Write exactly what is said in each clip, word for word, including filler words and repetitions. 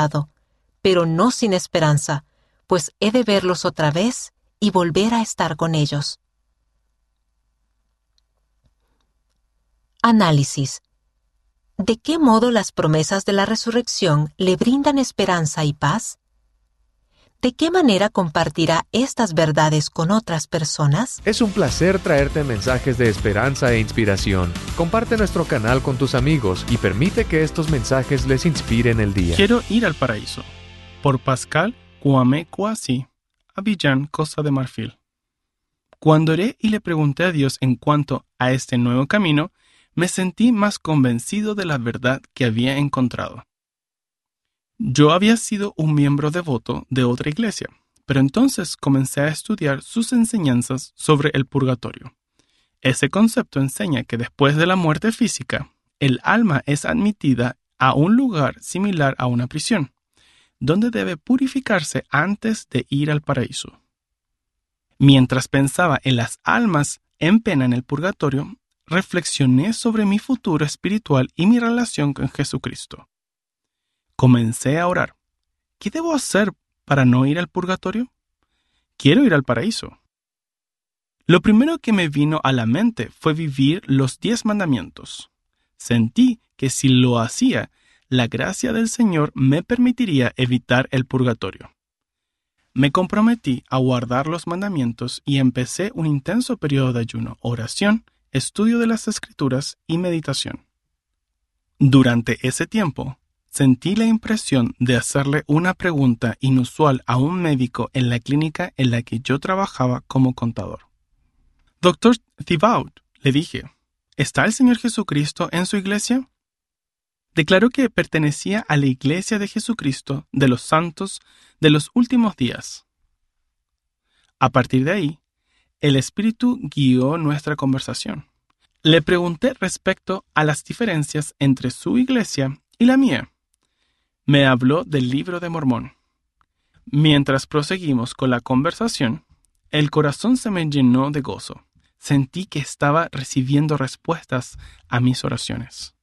pasado, pero no sin esperanza, pues he de verlos otra vez y volver a estar con ellos. Análisis. ¿De qué modo las promesas de la resurrección le brindan esperanza y paz? ¿De qué manera compartirá estas verdades con otras personas? Es un placer traerte mensajes de esperanza e inspiración. Comparte nuestro canal con tus amigos y permite que estos mensajes les inspiren el día. Quiero ir al paraíso. Por Pascal Kwame Kwasi, Abidjan, Costa de Marfil. Cuando oré y le pregunté a Dios en cuanto a este nuevo camino, me sentí más convencido de la verdad que había encontrado. Yo había sido un miembro devoto de otra iglesia, pero entonces comencé a estudiar sus enseñanzas sobre el purgatorio. Ese concepto enseña que después de la muerte física, el alma es admitida a un lugar similar a una prisión, donde debe purificarse antes de ir al paraíso. Mientras pensaba en las almas en pena en el purgatorio, reflexioné sobre mi futuro espiritual y mi relación con Jesucristo. Comencé a orar. ¿Qué debo hacer para no ir al purgatorio? Quiero ir al paraíso. Lo primero que me vino a la mente fue vivir los diez mandamientos. Sentí que si lo hacía, la gracia del Señor me permitiría evitar el purgatorio. Me comprometí a guardar los mandamientos y empecé un intenso periodo de ayuno, oración, estudio de las Escrituras y meditación. Durante ese tiempo, sentí la impresión de hacerle una pregunta inusual a un médico en la clínica en la que yo trabajaba como contador. Doctor Thibault, le dije, ¿está el Señor Jesucristo en su iglesia? Declaró que pertenecía a la Iglesia de Jesucristo de los Santos de los Últimos Días. A partir de ahí, el Espíritu guió nuestra conversación. Le pregunté respecto a las diferencias entre su iglesia y la mía. Me habló del Libro de Mormón. Mientras proseguimos con la conversación, el corazón se me llenó de gozo. Sentí que estaba recibiendo respuestas a mis oraciones.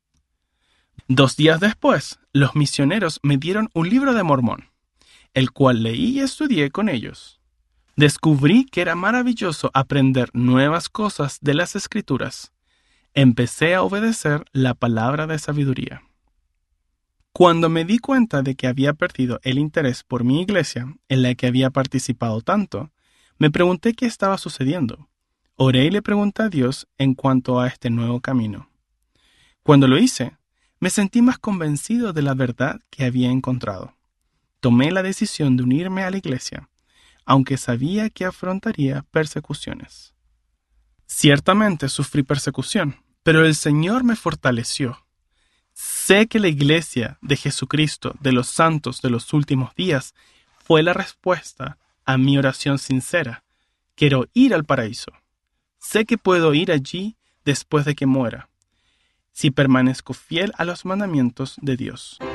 Dos días después, los misioneros me dieron un Libro de Mormón, el cual leí y estudié con ellos. Descubrí que era maravilloso aprender nuevas cosas de las Escrituras. Empecé a obedecer la palabra de sabiduría. Cuando me di cuenta de que había perdido el interés por mi iglesia, en la que había participado tanto, me pregunté qué estaba sucediendo. Oré y le pregunté a Dios en cuanto a este nuevo camino. Cuando lo hice, me sentí más convencido de la verdad que había encontrado. Tomé la decisión de unirme a la iglesia, aunque sabía que afrontaría persecuciones. Ciertamente sufrí persecución, pero el Señor me fortaleció. Sé que la iglesia de Jesucristo de los santos de los últimos días fue la respuesta a mi oración sincera. Quiero ir al paraíso. Sé que puedo ir allí después de que muera, si permanezco fiel a los mandamientos de Dios.